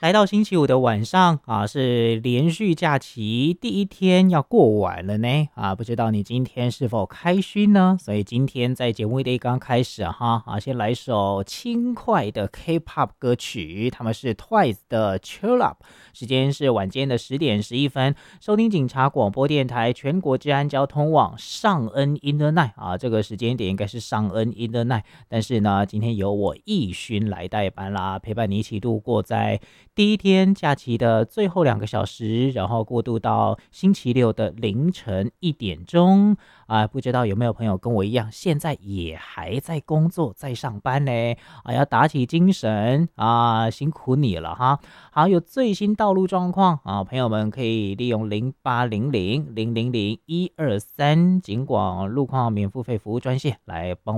来到星期五的晚上啊，是连续假期第一天要过完了呢啊，不知道你今天是否开心呢？所以今天在节目一刚开始先来首轻快的 K-pop 歌曲，他们是 Twice 的 Cheer Up， 时间是晚间的10:11，收听警察广播电台全国治安交通网上恩 in the night 啊，这个时间点应该是上恩 in the night， 但是呢，今天由我奕勋来代班啦，陪伴你一起度过在第一天假期的最后2个小时，然后过渡到星期六的凌晨1点啊，不知道有没有朋友跟我一样，现在也还在工作，在上班呢啊，要打起精神啊，辛苦你了哈。好，有最新道路状况啊，朋友们可以利用0800 000 123警广路况免付费服务专线来帮